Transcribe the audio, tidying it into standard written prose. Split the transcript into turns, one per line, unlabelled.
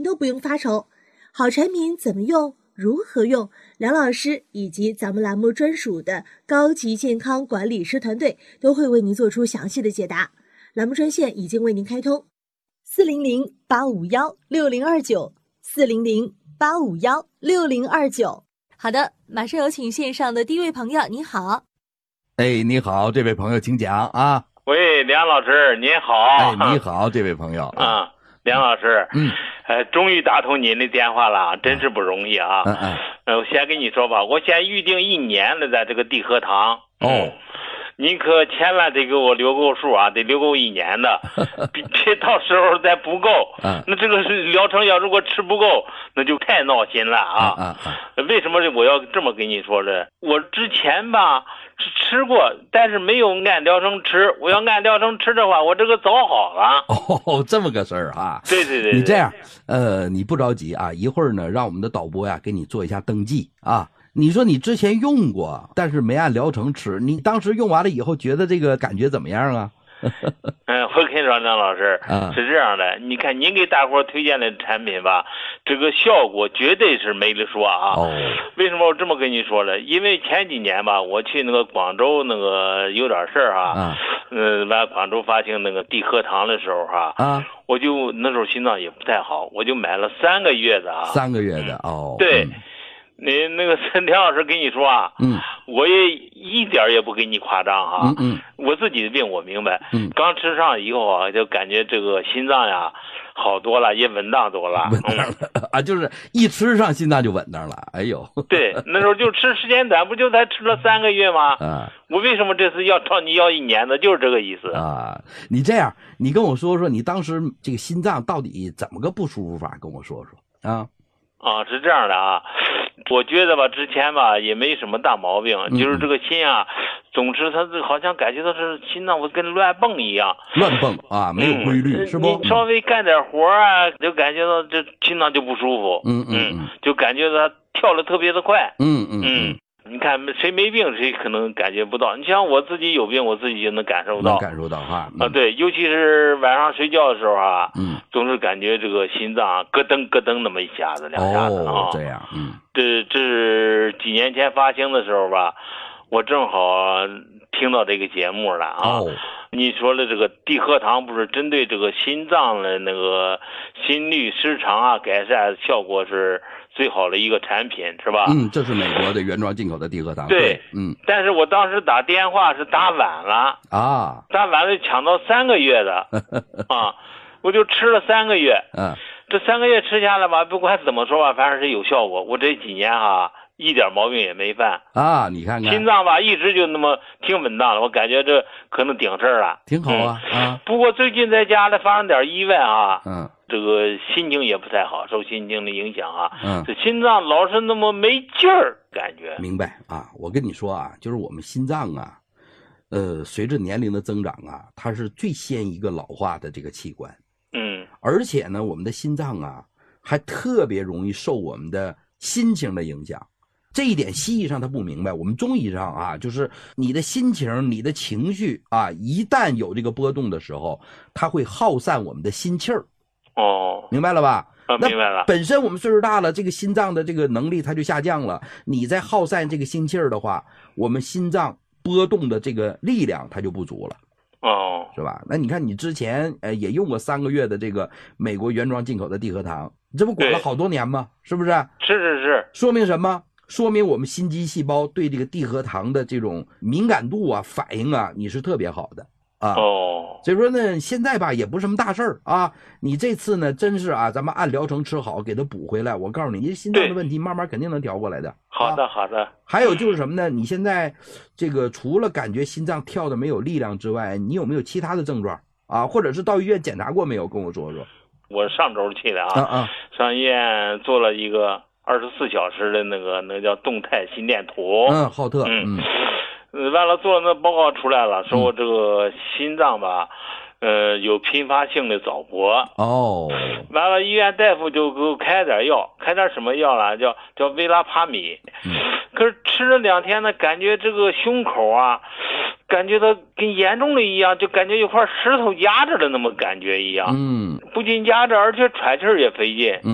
都不用发愁。好产品怎么用？如何用？梁老师以及咱们栏目专属的高级健康管理师团队都会为您做出详细的解答。栏目专线已经为您开通，400-851-6029，400-851-6029。好的，马上有请线上的第一位朋友，您好。
哎，你好，这位朋友请讲啊。
喂，梁老师您好。
哎，你好，这位朋友
啊，梁老师，终于打通您的电话了，真是不容易啊。我先跟你说吧，我先预定1年了，在这个地和堂。您可千万得给我留够数啊，得留够1年的，别到时候再不够。那这个疗程要如果吃不够，那就太闹心了啊。为什么我要这么跟你说呢？我之前吧吃过，但是没有按疗程吃。我要按疗程吃的话，我这个早好了。
这么个事儿啊。
对。
你这样，你不着急啊，一会儿呢，让我们的导播呀给你做一下登记啊。你说你之前用过，但是没按疗程吃，你当时用完了以后觉得这个感觉怎么样啊？
我跟你说，张老师，是这样的，你看您给大伙推荐的产品吧，这个效果绝对是没得说啊。为什么我这么跟你说呢？因为前几年吧，我去那个广州那个有点事儿啊，完广州发行那个地和堂的时候我就那时候心脏也不太好，我就买了3个月的
3个月的
对。你那个梁老师跟你说啊，我也一点也不给你夸张我自己的病我明白，刚吃上以后就感觉这个心脏呀好多了，也稳当多了。
稳当了就是一吃上心脏就稳当了。哎呦，
对，那时候就吃时间短，不就才吃了3个月吗？我为什么这次要找你要1年的，就是这个意思
啊。你这样，你跟我说说你当时这个心脏到底怎么个不舒服法，跟我说说啊。
是这样的啊，我觉得吧，之前吧也没什么大毛病，就是这个心啊，总是它好像感觉到是心脏跟乱蹦一样，
乱蹦啊，没有规律，是不？
你稍微干点活啊，就感觉到这心脏就不舒服，就感觉到它跳得特别的快，你看谁没病谁可能感觉不到，你像我自己有病，我自己就能感受到，对，尤其是晚上睡觉的时候总是感觉这个心脏咯噔咯噔那么一下子2下子
这样，
这是几年前发行的时候吧，我正好听到这个节目了你说的这个地和堂不是针对这个心脏的那个心律失常改善效果是最好的一个产品，是吧？
这是美国的原装进口的地和堂。
对，但是我当时打电话是打晚了打晚了抢到3个月的我就吃了3个月，这3个月吃下来吧，不管怎么说吧，反正是有效果。我这几年一点毛病也没犯
你看看
心脏吧一直就那么挺稳当的，我感觉这可能顶事儿了，
挺好
不过最近在家里发生点意外这个心情也不太好，受心情的影响这心脏老是那么没劲儿感觉。
明白我跟你说就是我们心脏随着年龄的增长它是最先一个老化的这个器官，而且呢我们的心脏还特别容易受我们的心情的影响。这一点西医上他不明白，我们中医上就是你的心情你的情绪一旦有这个波动的时候，它会耗散我们的心气儿。明白了吧？
明白了。
本身我们岁数大了，这个心脏的这个能力它就下降了，你再耗散这个心气儿的话，我们心脏波动的这个力量它就不足了。是吧？那你看你之前也用过3个月的这个美国原装进口的地和堂，这不管了好多年吗？是不是？
是。
说明什么？说明我们心肌细胞对这个地和堂的这种敏感度反应你是特别好的所以说呢，现在吧也不是什么大事儿你这次呢真是咱们按疗程吃好，给它补回来。我告诉你，你心脏的问题慢慢肯定能调过来的。
好的。
还有就是什么呢？你现在这个除了感觉心脏跳的没有力量之外，你有没有其他的症状或者是到医院检查过没有？跟我说说。
我上周去的上医院做了一个24小时的那个叫动态心电图。
浩特。
完了做了那报告出来了，说我这个心脏吧有频发性的早搏。完了医院大夫就给我开点药，开点什么药了，叫维拉帕米。可是吃了2天呢，感觉这个胸口感觉到跟严重的一样，就感觉有块石头压着的那么感觉一样。不仅压着，而且喘气儿也费劲。